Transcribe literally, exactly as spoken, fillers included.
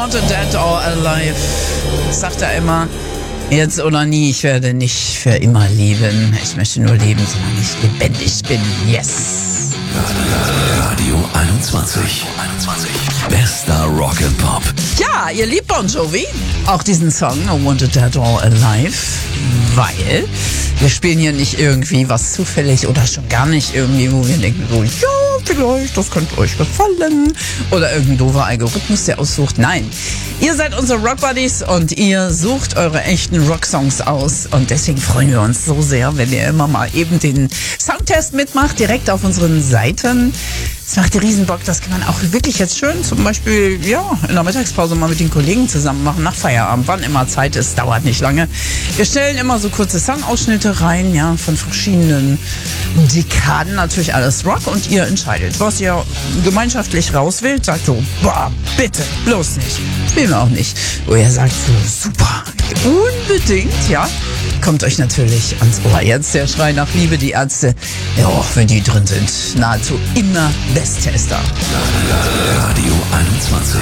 Wanted Dead or Alive. Sagt er immer, jetzt oder nie, ich werde nicht für immer leben. Ich möchte nur leben, solange ich lebendig bin. Yes. Radio einundzwanzig. Bester Rock and Pop. Ja, ihr liebt Bon Jovi. Auch diesen Song, I Wanted Dead or Alive. Weil wir spielen hier nicht irgendwie was zufällig oder schon gar nicht irgendwie, wo wir denken so, ja, vielleicht, das könnte euch gefallen. Oder irgendein doofer Algorithmus, der aussucht. Nein, ihr seid unsere Rock Buddies und ihr sucht eure echten Rock-Songs aus. Und deswegen freuen wir uns so sehr, wenn ihr immer mal eben den Soundtest mitmacht, direkt auf unseren Seiten. Es macht riesen Bock, das kann man auch wirklich jetzt schön zum Beispiel, ja, in der Mittagspause mal mit den Kollegen zusammen machen, nach Feierabend, wann immer Zeit ist, dauert nicht lange. Wir stellen immer so kurze Songausschnitte rein, ja, von verschiedenen Dekaden, natürlich alles Rock, und ihr entscheidet, was ihr gemeinschaftlich rauswählt, sagt so, boah, bitte, bloß nicht, spielen wir auch nicht. Wo ihr sagt so, super, unbedingt, ja, kommt euch natürlich ans Ohr. Jetzt der Schrei nach Liebe, die Ärzte, ja, wenn die drin sind, nahezu immer Besttester. Radio einundzwanzig.